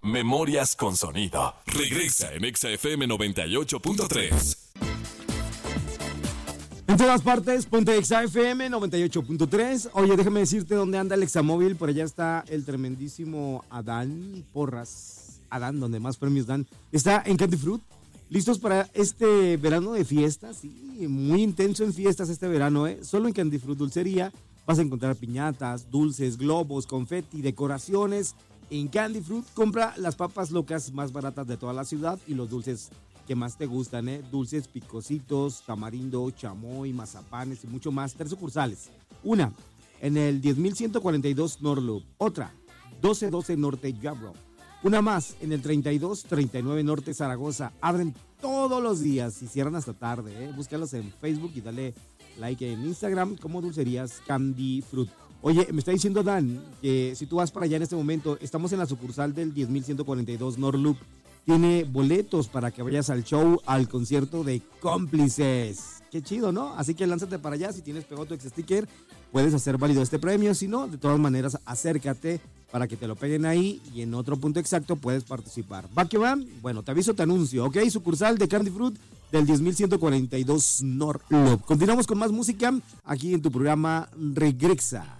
Memorias con sonido. Regresa en Exa FM 98.3. En todas partes, ponte Exa FM 98.3. Oye, déjame decirte dónde anda el Examóvil. Por allá está el tremendísimo Adán Porras. Adán, donde más premios dan. Está en Candy Fruit. ¿Listos para este verano de fiestas? Sí, muy intenso en fiestas este verano, ¿eh? Solo en Candy Fruit Dulcería vas a encontrar piñatas, dulces, globos, confeti, decoraciones. En Candy Fruit compra las papas locas más baratas de toda la ciudad y los dulces que más te gustan, ¿eh? Dulces picositos, tamarindo, chamoy, mazapanes y mucho más. 3 sucursales. Una en el 10.142 Norloop. Otra, 1212 Norte Yabro. Una más en el 3239 Norte Zaragoza. Abren todos los días y cierran hasta tarde, ¿eh? Búscalos en Facebook y dale like en Instagram como Dulcerías Candy Fruit. Oye, me está diciendo Dan que si tú vas para allá en este momento, estamos en la sucursal del 10.142 Norloop. Tiene boletos para que vayas al show, al concierto de Cómplices. Qué chido, ¿no? Así que lánzate para allá. Si tienes pegado tu ex sticker, puedes hacer válido este premio. Si no, de todas maneras, acércate para que te lo peguen ahí y en otro punto exacto puedes participar. ¿Va que va? Bueno, te aviso, te anuncio, ¿ok? Sucursal de Candy Fruit del 10.142 Norloop. Continuamos con más música aquí en tu programa Regresa.